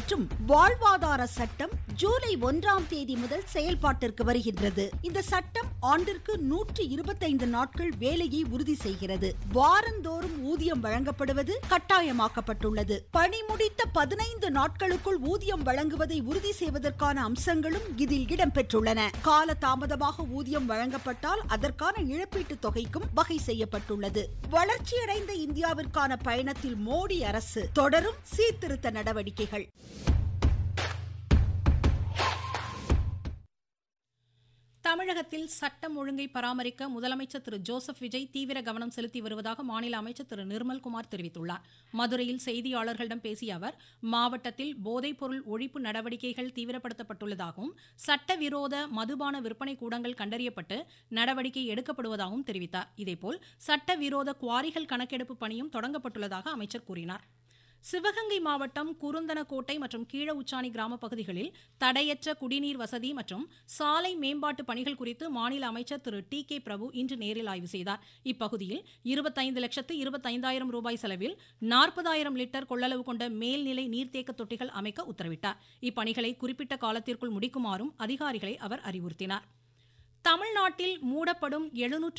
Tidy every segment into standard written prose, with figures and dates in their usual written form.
மற்றும் வாழ்வாதார சட்டம் ஜூலை 1ஆம் தேதி முதல் செயல்பாட்டிற்கு வருகின்றது. இந்த சட்டம் ஆண்டிற்கு 125 நாட்கள் வேலையை உறுதி செய்கிறது. வாரந்தோறும் ஊதியம் வழங்கப்படுவது கட்டாயமாக்கப்பட்டுள்ளது. பணி முடித்த 15 நாட்களுக்குள் ஊதியம் வழங்குவதை உறுதி செய்வதற்கான அம்சங்களும் இதில் இடம்பெற்றுள்ளன. கால தாமதமாக ஊதியம் வழங்கப்பட்டால் அதற்கான இழப்பீட்டுத் தொகைக்கும் வகை செய்யப்பட்டுள்ளது. வளர்ச்சியடைந்த இந்தியாவிற்கான பயணத்தில் மோடி அரசு தொடரும் சீர்திருத்த நடவடிக்கைகள். தமிழகத்தில் சட்டம் ஒழுங்கை பராமரிக்க முதலமைச்சர் திரு ஜோசப் விஜய் தீவிர கவனம் செலுத்தி வருவதாக மாநில அமைச்சர் திரு நிர்மல்குமார் தெரிவித்துள்ளார். மதுரையில் செய்தியாளர்களிடம் பேசிய அவர், மாவட்டத்தில் போதைப்பொருள் ஒழிப்பு நடவடிக்கைகள் தீவிரப்படுத்தப்பட்டுள்ளதாகவும் சட்டவிரோத மதுபான விற்பனை கூடங்கள் கண்டறியப்பட்டு நடவடிக்கை எடுக்கப்படுவதாகவும் தெரிவித்தார். இதேபோல் சட்டவிரோத குவாரிகள் கணக்கெடுப்பு பணியும் தொடங்கப்பட்டுள்ளதாக அமைச்சர் கூறினார். சிவகங்கை மாவட்டம் குருந்தனக்கோட்டை மற்றும் கீழ உச்சாணி கிராம பகுதிகளில் தடையற்ற குடிநீர் வசதி மற்றும் சாலை மேம்பாட்டு பணிகள் குறித்து மாநில அமைச்சர் திரு டி.கே. பிரபு இன்று நேரில் ஆய்வு செய்தார். இப்பகுதியில் 25,25,000 ரூபாய் செலவில் 40,000 லிட்டர் கொள்ளளவு கொண்ட மேல்நிலை நீர்த்தேக்க தொட்டிகள் அமைக்க உத்தரவிட்டார். இப்பணிகளை குறிப்பிட்ட காலத்திற்குள் முடிக்குமாறும் அதிகாரிகளை அவர் அறிவுறுத்தினார். தமிழ்நாட்டில் மூடப்படும்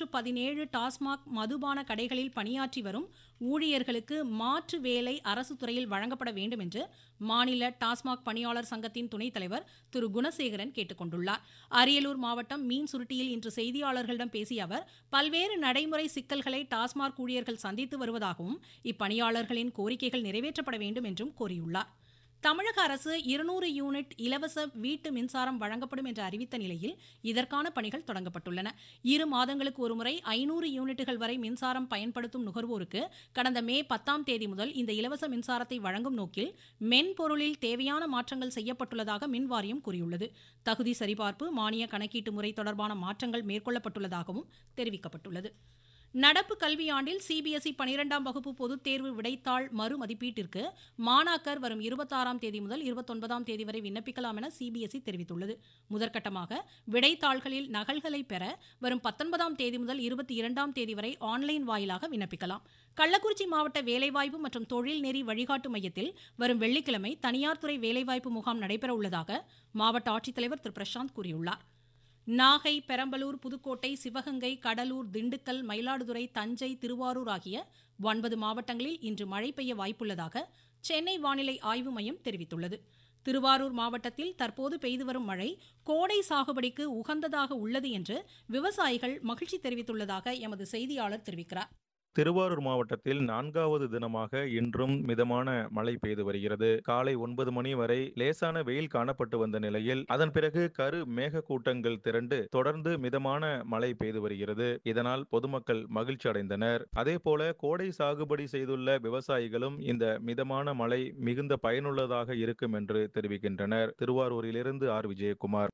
717 டாஸ்மாக் மதுபான கடைகளில் பணியாற்றி வரும் ஊழியர்களுக்கு மாற்று வேலை அரசு துறையில் வழங்கப்பட வேண்டும் என்று மாநில டாஸ்மாக் பணியாளர் சங்கத்தின் துணைத் தலைவர் திரு குணசேகரன் கேட்டுக் கொண்டுள்ளார். அரியலூர் மாவட்டம் மீன் சுருட்டியில் இன்று செய்தியாளர்களிடம் பேசிய அவர், பல்வேறு நடைமுறை சிக்கல்களை டாஸ்மாக் ஊழியர்கள் சந்தித்து வருவதாகவும் இப்பணியாளர்களின் கோரிக்கைகள் நிறைவேற்றப்பட வேண்டும் என்றும் கோரியுள்ளார். தமிழக அரசு 200 யூனிட் இலவச வீட்டு மின்சாரம் வழங்கப்படும் என்று அறிவித்த நிலையில் இதற்கான பணிகள் தொடங்கப்பட்டுள்ளன. 2 மாதங்களுக்கு ஒருமுறை 500 யூனிட்டுகள் வரை மின்சாரம் பயன்படுத்தும் நுகர்வோருக்கு கடந்த மே 10ஆம் தேதி முதல் இந்த இலவச மின்சாரத்தை வழங்கும் நோக்கில் மென்பொருளில் தேவையான மாற்றங்கள் செய்யப்பட்டுள்ளதாக மின் வாரியம் கூறியுள்ளது. தகுதி சரிபார்ப்பு, மானிய கணக்கீட்டு முறை தொடர்பான மாற்றங்கள் மேற்கொள்ளப்பட்டுள்ளதாகவும் தெரிவிக்கப்பட்டுள்ளது. நடப்பு கல்வியாண்டில் சிபிஎஸ்இ 12ஆம் வகுப்பு பொதுத் தேர்வு விடைத்தாள் மறுமதிப்பீட்டிற்கு மாணாக்கர் வரும் 26ஆம் தேதி முதல் 29ஆம் தேதி வரை விண்ணப்பிக்கலாம் என சிபிஎஸ்இ தெரிவித்துள்ளது. முதற்கட்டமாக விடைத்தாள்களில் நகல்களை பெற வரும் 19ஆம் தேதி முதல் 22ஆம் தேதி வரை ஆன்லைன் வாயிலாக விண்ணப்பிக்கலாம். கள்ளக்குறிச்சி மாவட்ட வேலைவாய்ப்பு மற்றும் தொழில் நெறி வழிகாட்டு மையத்தில் வரும் வெள்ளிக்கிழமை தனியார் துறை வேலைவாய்ப்பு முகாம் நடைபெற உள்ளதாக மாவட்ட ஆட்சித்தலைவர் திரு பிரசாந்த் கூறியுள்ளார். நாகை, பெரம்பலூர், புதுக்கோட்டை, சிவகங்கை, கடலூர், திண்டுக்கல், மயிலாடுதுறை, தஞ்சை, திருவாரூர் ஆகிய 9 மாவட்டங்களில் இன்று மழை பெய்ய வாய்ப்புள்ளதாக சென்னை வானிலை ஆய்வு மையம் தெரிவித்துள்ளது. திருவாரூர் மாவட்டத்தில் தற்போது பெய்து வரும் மழை கோடை சாகுபடிக்கு உகந்ததாக உள்ளது என்று விவசாயிகள் மகிழ்ச்சி தெரிவித்துள்ளதாக எமது செய்தியாளர் தெரிவிக்கிறார். திருவாரூர் மாவட்டத்தில் 4வது தினமாக இன்றும் மிதமான மழை பெய்து வருகிறது. காலை 9 மணி வரை லேசான வெயில் காணப்பட்டு வந்த நிலையில் அதன் பிறகு கரு மேக கூட்டங்கள் திரண்டு தொடர்ந்து மிதமான மழை பெய்து வருகிறது. இதனால் பொதுமக்கள் மகிழ்ச்சி அடைந்தனர். அதேபோல கோடை சாகுபடி செய்துள்ள விவசாயிகளும் இந்த மிதமான மழை மிகுந்த பயனுள்ளதாக இருக்கும் என்று தெரிவிக்கின்றனர். திருவாரூரிலிருந்து ஆர். விஜயகுமார்.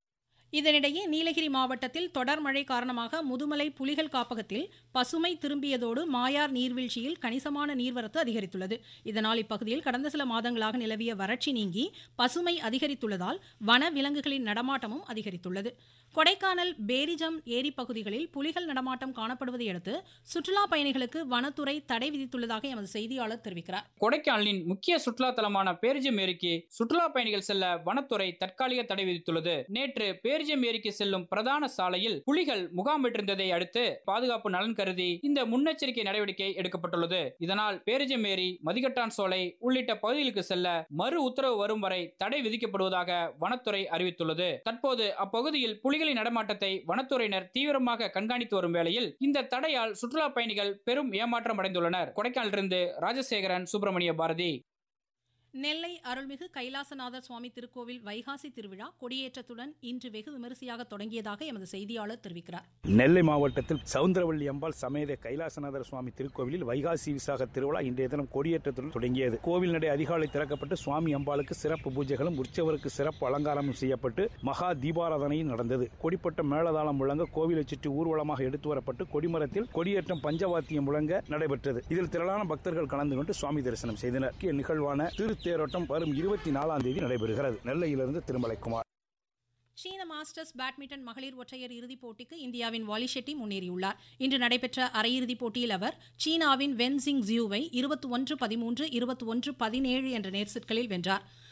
இதனிடையே நீலகிரி மாவட்டத்தில் தொடர் மழை காரணமாக முதுமலை புலிகள் காப்பகத்தில் பசுமை திரும்பியதோடு மாயார் நீர்வீழ்ச்சியில் கணிசமான நீர்வரத்து அதிகரித்துள்ளது. இதனால் இப்பகுதியில் கடந்த சில மாதங்களாக நிலவிய வறட்சி நீங்கி பசுமை அதிகரித்துள்ளதால் வன விலங்குகளின் நடமாட்டமும் அதிகரித்துள்ளது. கொடைக்கானல் பேரிஜம் ஏரி பகுதிகளில் புலிகள் நடமாட்டம் காணப்படுவதை அடுத்து சுற்றுலா பயணிகளுக்கு வனத்துறை தடை விதித்துள்ளதாக எமது செய்தியாளர் தெரிவிக்கிறார். கொடைக்கானலின் முக்கிய சுற்றுலா தலமான பேரிஜம் ஏரிக்கு சுற்றுலா பயணிகள் செல்ல வனத்துறை தற்காலிக தடை விதித்துள்ளது. நேற்று பேரிஜம் ஏரிக்கு செல்லும் பிரதான சாலையில் புலிகள் முகாமிட்டிருந்ததை அடுத்து பாதுகாப்பு நலன் கருதி இந்த முன்னெச்சரிக்கை நடவடிக்கை எடுக்கப்பட்டுள்ளது. இதனால் பேரிஜம் ஏரி, மதிகட்டான் சோலை உள்ளிட்ட பகுதிகளுக்கு செல்ல மறு உத்தரவு வரும் வரை தடை விதிக்கப்படுவதாக வனத்துறை அறிவித்துள்ளது. தற்போது அப்பகுதியில் புலிகளின் நடமாட்டத்தை வனத்துறையினர் தீவிரமாக கண்காணித்து வரும் வேளையில் இந்த தடையால் சுற்றுலா பயணிகள் பெரும் ஏமாற்றம் அடைந்துள்ளனர். கொடைக்கானலிருந்து ராஜசேகரன், சுப்பிரமணிய பாரதி. நெல்லை அருள்மிகு கைலாசநாதர் சுவாமி திருக்கோவில் வைகாசி திருவிழா கொடியேற்றத்துடன் இன்று வெகு விமரிசையாக தொடங்கியதாக எமது செய்தியாளர் தெரிவிக்கிறார். நெல்லை மாவட்டத்தில் சவுந்தரவள்ளி அம்பாள் சமேத கைலாசநாதர் சுவாமி திருக்கோவிலில் வைகாசி விசாக திருவிழா இன்றைய தினம் கொடியேற்றத்துடன் தொடங்கியது. கோவில் நடை அதிகாலை திறக்கப்பட்டு சுவாமி அம்பாளுக்கு சிறப்பு பூஜைகளும் உற்சவருக்கு சிறப்பு அலங்காரமும் செய்யப்பட்டு மகா தீபாராதனையும் நடந்தது. கொடிப்பட்ட மேளதாளம் முழங்க கோவிலை சுற்றி ஊர்வலமாக எடுத்து வரப்பட்டு கொடிமரத்தில் கொடியேற்றம் பஞ்சவாத்தியம் முழங்க நடைபெற்றது. இதில் திரளான பக்தர்கள் கலந்து கொண்டு சுவாமி தரிசனம் செய்தனர். முக்கிய நிகழ்வான தேரோட்டம் வரும் 24ஆம் தேதி நடைபெறுகிறது. நெல்லையிலிருந்து திருமலைக்குமார். சீன மாஸ்டர்ஸ் பேட்மிண்டன் மகளிர் ஒற்றையர் இறுதிப் போட்டிக்கு இந்தியாவின் வாலி ஷெட்டி முன்னேறியுள்ளார். இன்று நடைபெற்ற அரையிறுதிப் போட்டியில் அவர் சீனாவின் வென் ஜிங் ஜியூவை 21-13, 21-17 என்ற நேர் செட்களில் வென்றார்.